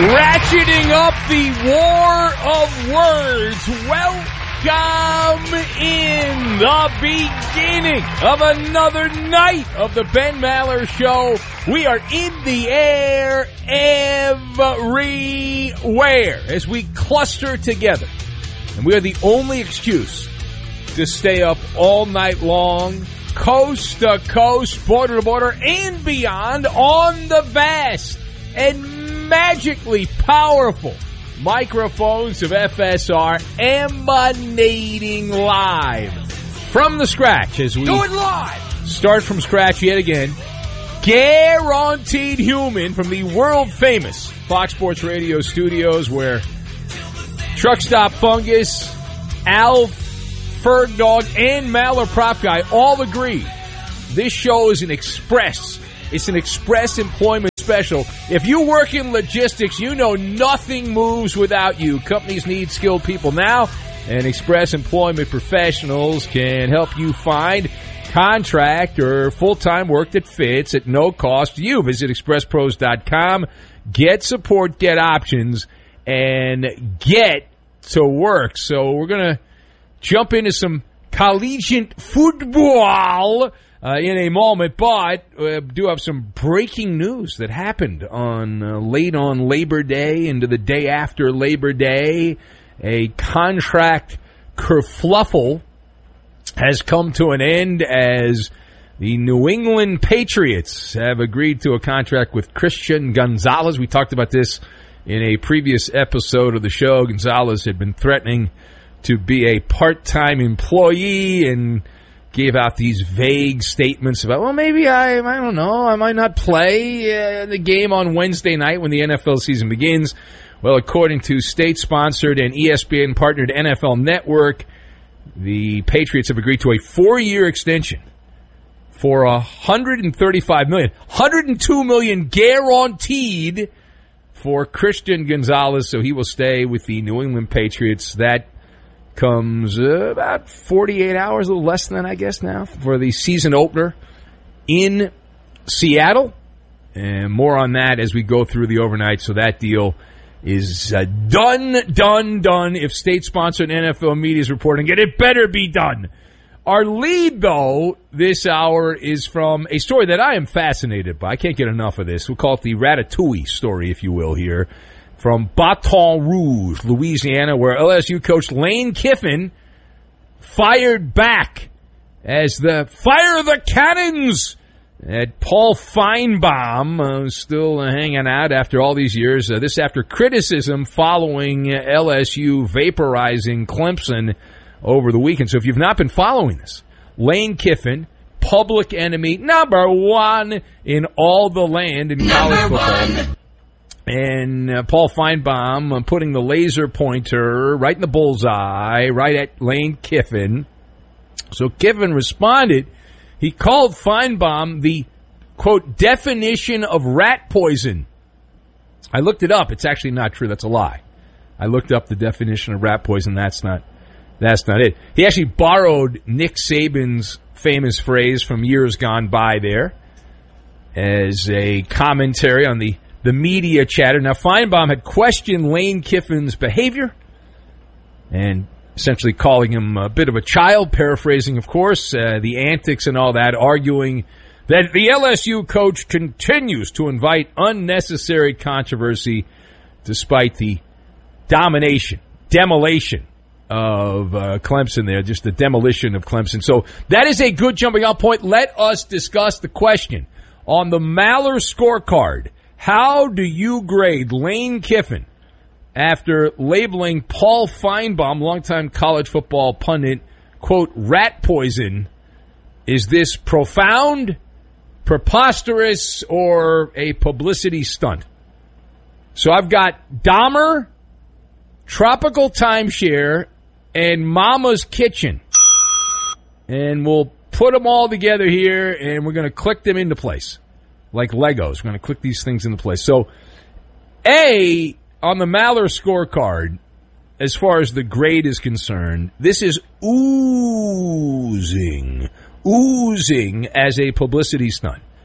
Ratcheting up the war of words. Welcome in the beginning of another night of the Ben Maller Show. We are in the air everywhere as we cluster together. And we are the only excuse to stay up all night long, coast to coast, border to border, and beyond on the vast and magically powerful microphones of FSR, emanating live from the scratch as we do it live. Start from scratch yet again. Guaranteed human from the world famous Fox Sports Radio studios, where Truck Stop Fungus, Al Ferg Dog, and Maller Prop Guy all agree this show is an express. It's an express employment special. If you work in logistics, you know nothing moves without you. Companies need skilled people now, and express employment professionals can help you find contract or full-time work that fits at no cost to you. Visit expresspros.com, get support, get options, and get to work. So we're going to jump into some collegiate football in a moment, but do have some breaking news that happened on late on Labor Day into the day after Labor Day. A contract kerfluffle has come to an end as the New England Patriots have agreed to a contract with Christian Gonzalez. We talked about this in a previous episode of the show. Gonzalez had been threatening to be a part-time employee and gave out these vague statements about, well, maybe I don't know, I might not play the game on Wednesday night when the NFL season begins. Well, according to state-sponsored and ESPN-partnered NFL Network, the Patriots have agreed to a 4-year extension for $135 million, $102 million guaranteed for Christian Gonzalez, so he will stay with the New England Patriots. That comes about 48 hours, a little less than that, I guess, now, for the season opener in Seattle. And more on that as we go through the overnight. So that deal is done. If state-sponsored NFL media is reporting it, it better be done. Our lead, though, this hour is from a story that I am fascinated by. I can't get enough of this. We'll call it the Ratatouille story, if you will, here. From Baton Rouge, Louisiana, where LSU coach Lane Kiffin fired back as the fire the cannons at Paul Feinbaum, still hanging out after all these years. This after criticism following LSU vaporizing Clemson over the weekend. So if you've not been following this, Lane Kiffin, public enemy number one in all the land in college football. And Paul Feinbaum putting the laser pointer right in the bullseye, right at Lane Kiffin. So Kiffin responded. He called Feinbaum the, quote, definition of rat poison. I looked it up. It's actually not true. That's a lie. I looked up the definition of rat poison. That's not it. He actually borrowed Nick Saban's famous phrase from years gone by there as a commentary on the media chatter. Now, Feinbaum had questioned Lane Kiffin's behavior and essentially calling him a bit of a child, paraphrasing, of course, the antics and all that, arguing that the LSU coach continues to invite unnecessary controversy despite the demolition of Clemson there, just the demolition of Clemson. So that is a good jumping off point. Let us discuss the question on the Maller scorecard. How do you grade Lane Kiffin after labeling Paul Feinbaum, longtime college football pundit, quote, rat poison? Is this profound, preposterous, or a publicity stunt? So I've got Dahmer, Tropical Timeshare, and Mama's Kitchen. And we'll put them all together here, and we're going to click them into place. Like Legos. We're going to click these things into place. So, A, on the Maller scorecard, as far as the grade is concerned, this is oozing as a publicity stunt.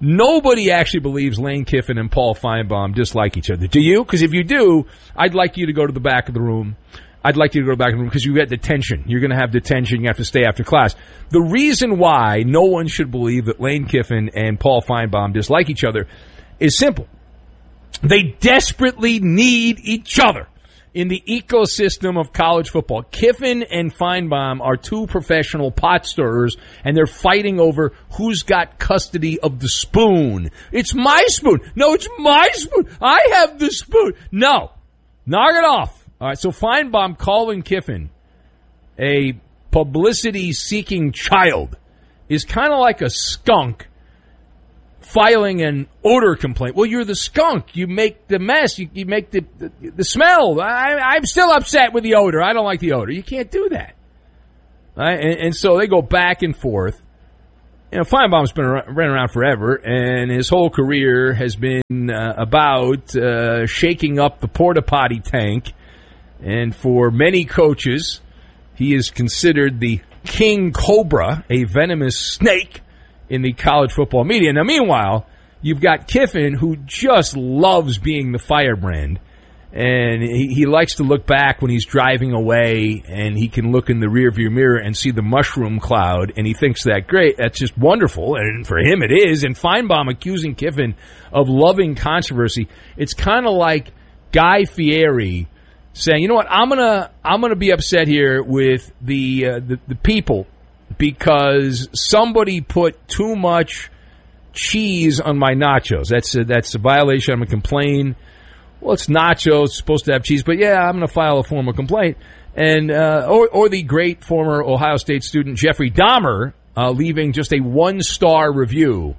Nobody actually believes Lane Kiffin and Paul Feinbaum dislike each other. Do you? Because if you do, I'd like you to go to the back of the room. I'd like you to go to the back of the room because you get detention. You're going to have detention. You have to stay after class. The reason why no one should believe that Lane Kiffin and Paul Feinbaum dislike each other is simple. They desperately need each other in the ecosystem of college football. Kiffin and Feinbaum are two professional pot stirrers, and they're fighting over who's got custody of the spoon. It's my spoon. No, it's my spoon. I have the spoon. No. Knock it off. All right, so Feinbaum calling Kiffin a publicity-seeking child is kind of like a skunk filing an odor complaint. Well, you're the skunk. You make the mess. You make the smell. I'm still upset with the odor. I don't like the odor. You can't do that. Right? And so they go back and forth. You know, Feinbaum's been around forever, and his whole career has been about shaking up the porta-potty tank. And for many coaches, he is considered the king cobra, a venomous snake in the college football media. Now, meanwhile, you've got Kiffin, who just loves being the firebrand. And he likes to look back when he's driving away, and he can look in the rearview mirror and see the mushroom cloud, and he thinks that's great. That's just wonderful, and for him it is. And Feinbaum accusing Kiffin of loving controversy. It's kind of like Guy Fieri saying, you know what, I'm gonna be upset here with the people because somebody put too much cheese on my nachos. That's a violation. I'm gonna complain. Well, it's nachos, it's supposed to have cheese, but yeah, I'm gonna file a formal complaint. And or the great former Ohio State student Jeffrey Dahmer leaving just a one-star review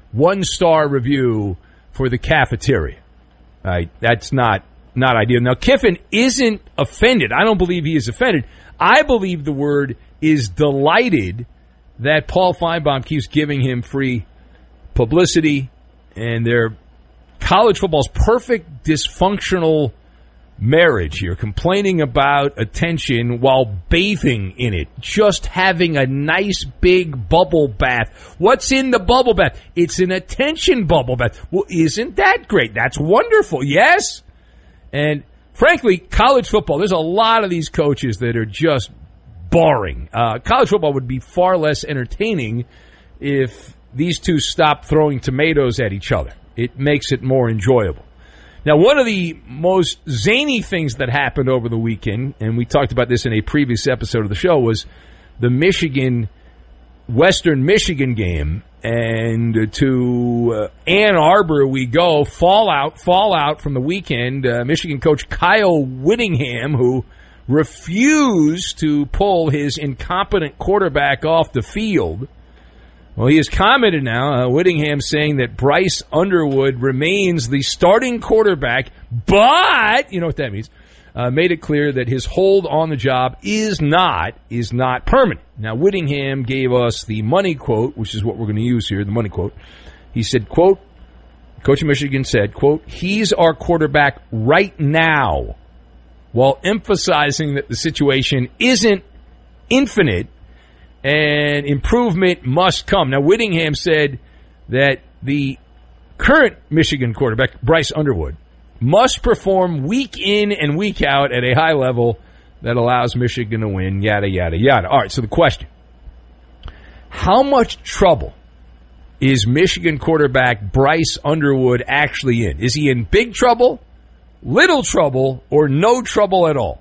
for the cafeteria. That's not ideal. Now, Kiffin isn't offended. I don't believe he is offended. I believe the word is delighted that Paul Feinbaum keeps giving him free publicity, and their college football's perfect dysfunctional marriage here, complaining about attention while bathing in it, just having a nice big bubble bath. What's in the bubble bath? It's an attention bubble bath. Well, isn't that great? That's wonderful. Yes? And frankly, college football, there's a lot of these coaches that are just boring. College football would be far less entertaining if these two stopped throwing tomatoes at each other. It makes it more enjoyable. Now, one of the most zany things that happened over the weekend, and we talked about this in a previous episode of the show, was the Western Michigan game. And to Ann Arbor we go, fallout from the weekend. Michigan coach Kyle Whittingham, who refused to pull his incompetent quarterback off the field. Well, he has commented now, Whittingham saying that Bryce Underwood remains the starting quarterback, but, you know what that means, made it clear that his hold on the job is not permanent. Now, Whittingham gave us the money quote, which is what we're going to use here, the money quote. He said, quote, Coach of Michigan said, quote, he's our quarterback right now, while emphasizing that the situation isn't infinite and improvement must come. Now, Whittingham said that the current Michigan quarterback, Bryce Underwood, must perform week in and week out at a high level that allows Michigan to win, yada, yada, yada. All right, so the question, how much trouble is Michigan quarterback Bryce Underwood actually in? Is he in big trouble, little trouble, or no trouble at all?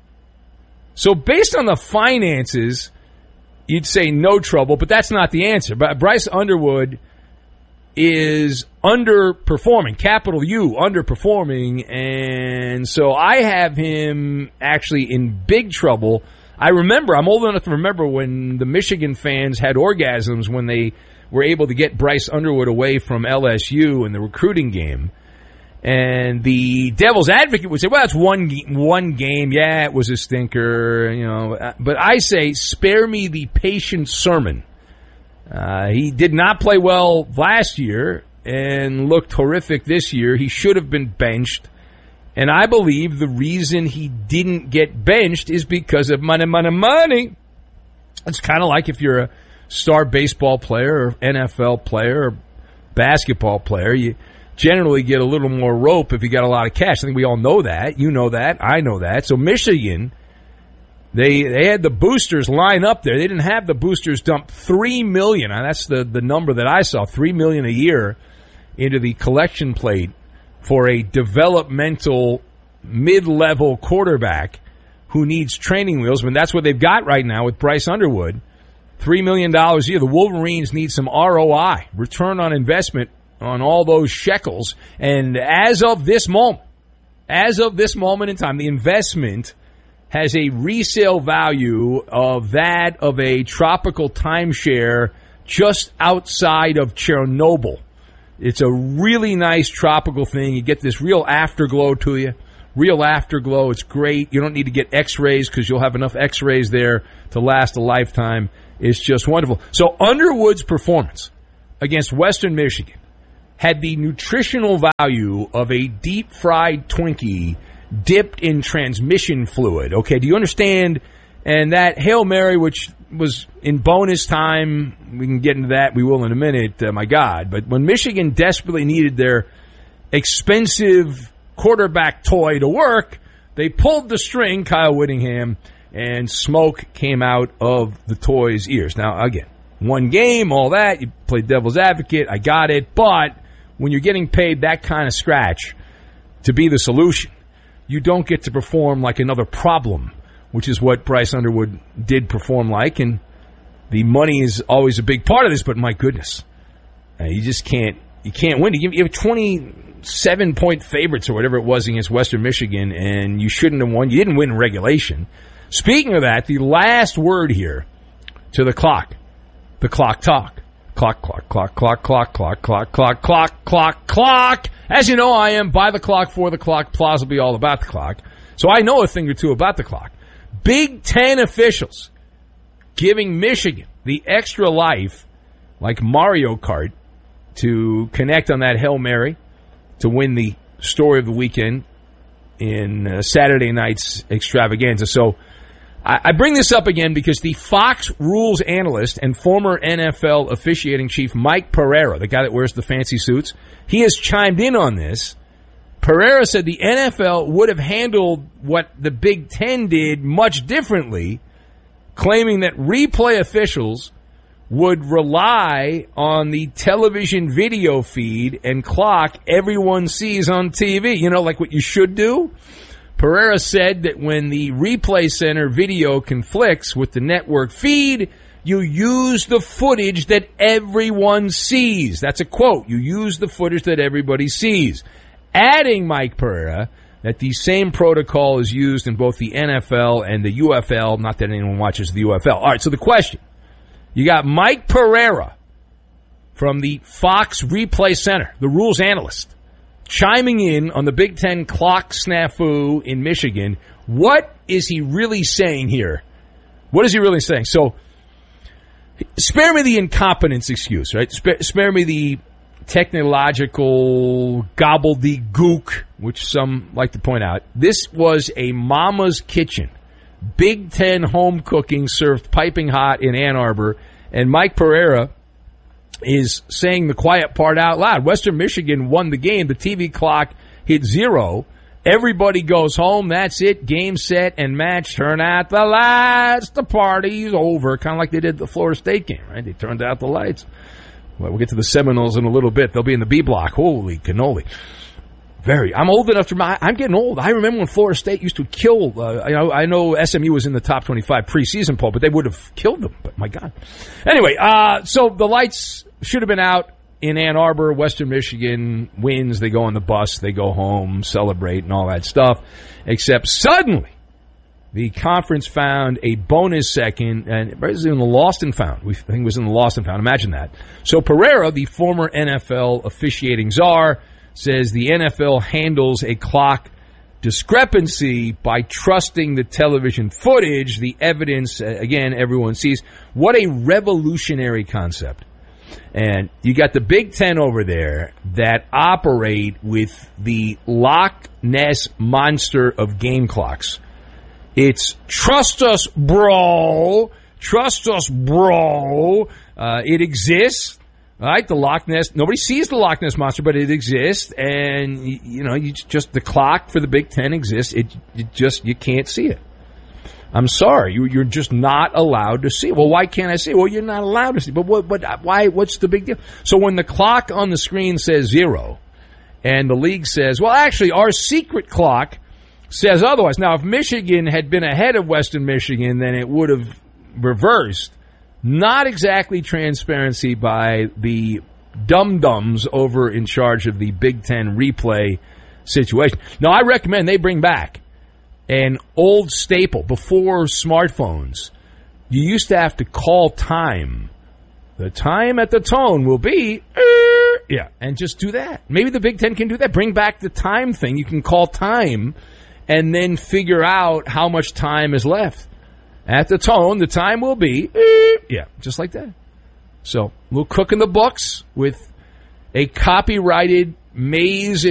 So based on the finances, you'd say no trouble, but that's not the answer. But Bryce Underwood is underperforming, capital U, underperforming, and so I have him actually in big trouble. I'm old enough to remember when the Michigan fans had orgasms when they were able to get Bryce Underwood away from LSU in the recruiting game. And the devil's advocate would say, well, it's one game. Yeah, it was a stinker, you know. But I say, spare me the patient sermon. He did not play well last year and looked horrific this year. He should have been benched. And I believe the reason he didn't get benched is because of money. It's kind of like if you're a star baseball player or NFL player or basketball player. You generally get a little more rope if you got a lot of cash. I think we all know that. You know that. I know that. So Michigan, they had the boosters line up there. They didn't have the boosters dump $3 million. That's the number that I saw, $3 million a year into the collection plate for a developmental mid-level quarterback who needs training wheels. I mean, that's what they've got right now with Bryce Underwood. $3 million a year. The Wolverines need some ROI, return on investment on all those shekels. And as of this moment in time, the investment has a resale value of that of a tropical timeshare just outside of Chernobyl. It's a really nice tropical thing. You get this real afterglow to you. Real afterglow. It's great. You don't need to get x-rays because you'll have enough x-rays there to last a lifetime. It's just wonderful. So Underwood's performance against Western Michigan had the nutritional value of a deep-fried Twinkie dipped in transmission fluid. Okay, do you understand? And that Hail Mary, which was in bonus time, we can get into that, we will in a minute, my God. But when Michigan desperately needed their expensive quarterback toy to work, they pulled the string, Kyle Whittingham, and smoke came out of the toy's ears. Now, again, one game, all that, you played devil's advocate, I got it, but when you're getting paid that kind of scratch to be the solution, you don't get to perform like another problem, which is what Bryce Underwood did perform like, and the money is always a big part of this, but my goodness, you just can't win. You have 27-point favorites or whatever it was against Western Michigan, and you shouldn't have won. You didn't win in regulation. Speaking of that, the last word here to the clock talk. Clock, clock, clock, clock, clock, clock, clock, clock, clock, clock, clock. As you know, I am by the clock, for the clock, plausibly all about the clock. So I know a thing or two about the clock. Big Ten officials giving Michigan the extra life, like Mario Kart, to connect on that Hail Mary to win the story of the weekend in Saturday night's extravaganza. So I bring this up again because the Fox rules analyst and former NFL officiating chief Mike Pereira, the guy that wears the fancy suits, he has chimed in on this. Pereira said the NFL would have handled what the Big Ten did much differently, claiming that replay officials would rely on the television video feed and clock everyone sees on TV. You know, like what you should do? Pereira said that when the replay center video conflicts with the network feed, you use the footage that everyone sees. That's a quote. You use the footage that everybody sees. Adding, Mike Pereira, that the same protocol is used in both the NFL and the UFL. Not that anyone watches the UFL. All right, so the question. You got Mike Pereira from the Fox Replay Center, the rules analyst, chiming in on the Big Ten clock snafu in Michigan. What is he really saying here? What is he really saying? So, spare me the incompetence excuse, right? Spare me the technological gobbledygook, which some like to point out. This was a mama's kitchen. Big Ten home cooking served piping hot in Ann Arbor, and Mike Pereira is saying the quiet part out loud. Western Michigan won the game. The TV clock hit 0. Everybody goes home. That's it. Game, set, and match. Turn out the lights. The party's over. Kind of like they did the Florida State game, right? They turned out the lights. Well, we'll get to the Seminoles in a little bit. They'll be in the B block. Holy cannoli. I'm old enough to. I'm getting old. I remember when Florida State used to kill. I know SMU was in the top 25 preseason poll, but they would have killed them. But my God. Anyway, so the lights should have been out in Ann Arbor. Western Michigan wins. They go on the bus. They go home, celebrate, and all that stuff. Except suddenly, the conference found a bonus second, and it was in the lost and found. I think it was in the lost and found. Imagine that. So Pereira, the former NFL officiating czar, says the NFL handles a clock discrepancy by trusting the television footage, the evidence, again, everyone sees. What a revolutionary concept. And you got the Big Ten over there that operate with the Loch Ness monster of game clocks. It's trust us, bro. Trust us, bro. It exists. All right, the Loch Ness. Nobody sees the Loch Ness Monster, but it exists, and the clock for the Big Ten exists. You can't see it. I'm sorry, you're just not allowed to see it. Well, why can't I see it? Well, you're not allowed to see it. But why? What's the big deal? So when the clock on the screen says 0, and the league says, well, actually, our secret clock says otherwise. Now, if Michigan had been ahead of Western Michigan, then it would have reversed. Not exactly transparency by the dum-dums over in charge of the Big Ten replay situation. Now, I recommend they bring back an old staple. Before smartphones, you used to have to call time. The time at the tone will be, and just do that. Maybe the Big Ten can do that. Bring back the time thing. You can call time and then figure out how much time is left. At the tone, the time will be, just like that. So, we'll cook in the books with a copyrighted maze